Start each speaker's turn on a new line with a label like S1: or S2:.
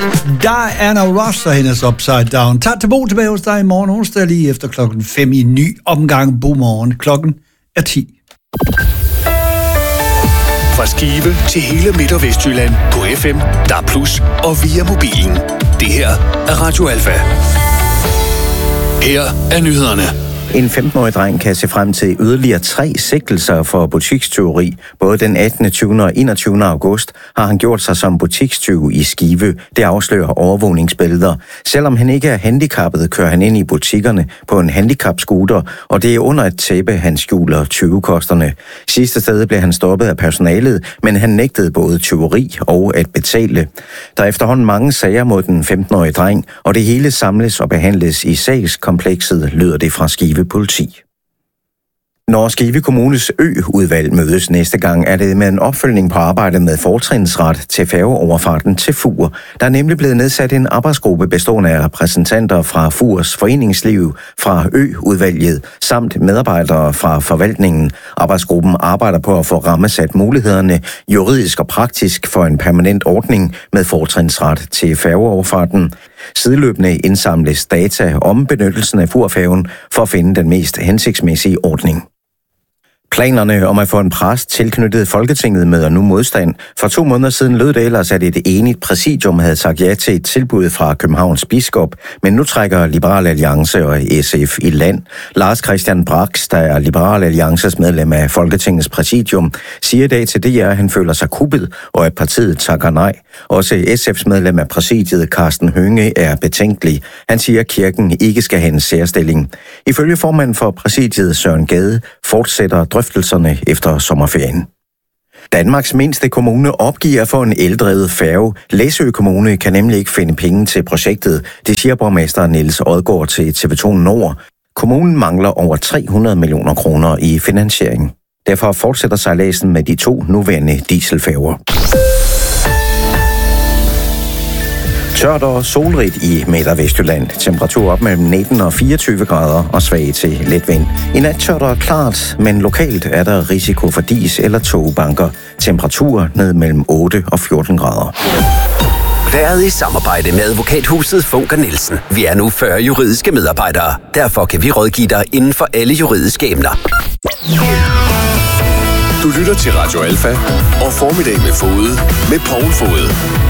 S1: Der er Anna Ross og hendes Upside Down. Tag tilbage hos dig i morgen onsdag lige efter 5:00 i ny omgang Bomorgen. Klokken er 10.
S2: Fra Skive til hele Midt- og Vestjylland på FM, DAB+ og via mobilen. Det her er Radio Alfa. Her er nyhederne.
S3: En 15-årig dreng kan se frem til yderligere 3 sigtelser for butikstyveri. Både den 18., 20. og 21. august har han gjort sig som butikstyv i Skive. Det afslører overvågningsbilleder. Selvom han ikke er handicappet, kører han ind i butikkerne på en handicapscooter, og det er under et tæppe, han skjuler tyvekosterne. Sidste sted blev han stoppet af personalet, men han nægtede både tyveri og at betale. Der er efterhånden mange sager mod den 15-årige dreng, og det hele samles og behandles i sagskomplekset, lyder det fra Skive politi. Når Skive Kommunes ø-udvalg mødes næste gang, er det med en opfølgning på arbejdet med fortrinsret til færgeoverfarten til Fur. Der er nemlig blevet nedsat en arbejdsgruppe bestående af repræsentanter fra Furs foreningsliv, fra ø-udvalget samt medarbejdere fra forvaltningen. Arbejdsgruppen arbejder på at få rammesat mulighederne juridisk og praktisk for en permanent ordning med fortrinsret til færgeoverfarten. Sideløbende indsamles data om benyttelsen af Furfærgen for at finde den mest hensigtsmæssige ordning. Planerne om at få en præst tilknyttet Folketinget møder nu modstand. For 2 måneder siden lød det ellers, at et enigt præsidium havde sagt ja til et tilbud fra Københavns biskop, men nu trækker Liberal Alliance og SF i land. Lars Christian Brax, der er Liberal Alliances medlem af Folketingets præsidium, siger i dag til DR, at han føler sig kuppet, og at partiet takker nej. Også SF's medlem af præsidiet, Karsten Hønge, er betænkelig. Han siger, at kirken ikke skal have en særstilling. Ifølge formanden for præsidiet, Søren Gade, fortsætter drøftelserne efter sommerferien. Danmarks mindste kommune opgiver for en eldrevet færge. Læsø Kommune kan nemlig ikke finde penge til projektet. Det siger borgmester Niels Odgaard til TV2 Nord. Kommunen mangler over 300 millioner kroner i finansiering. Derfor fortsætter sejladsen med de 2 nuværende dieselfærger. Tørt og solrigt i Midt- og Vestjylland. Temperatur op mellem 19 og 24 grader og svag til let vind. I nat tørt og klart, men lokalt er der risiko for dis eller togbanker. Temperatur ned mellem 8 og 14 grader.
S4: Været i samarbejde med advokathuset Funker Nielsen. Vi er nu 40 juridiske medarbejdere. Derfor kan vi rådgive dig inden for alle juridiske emner.
S2: Du lytter til Radio Alfa og Formiddag med Fode med Poul Fode.